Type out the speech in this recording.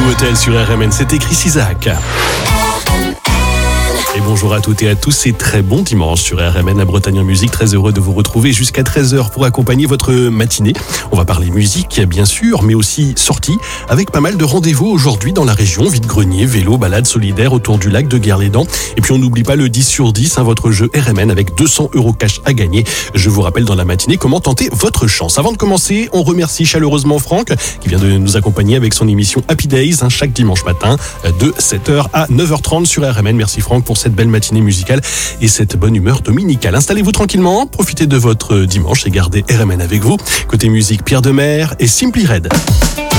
Blue Hotel sur RMN, c'était Chris Isaac. Et bonjour à toutes et à tous, c'est très bon dimanche sur RMN, la Bretagne en musique. Très heureux de vous retrouver jusqu'à 13h pour accompagner votre matinée. On va parler musique, bien sûr, mais aussi sortie, avec pas mal de rendez-vous aujourd'hui dans la région. Vide-grenier, vélo, balade solidaire autour du lac de Guerlédan. Et puis on n'oublie pas le 10 sur 10, votre jeu RMN avec 200 € cash à gagner. Je vous rappelle dans la matinée comment tenter votre chance. Avant de commencer, on remercie chaleureusement Franck qui vient de nous accompagner avec son émission Happy Days, chaque dimanche matin de 7h à 9h30 sur RMN. Merci Franck pour cette belle matinée musicale et cette bonne humeur dominicale. Installez-vous tranquillement, profitez de votre dimanche et gardez RMN avec vous. Côté musique, Pierre Demers et Simply Red.